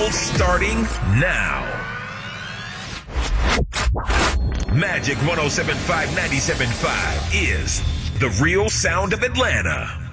battle starting now. Magic 107.5 97.5 is the real sound of Atlanta.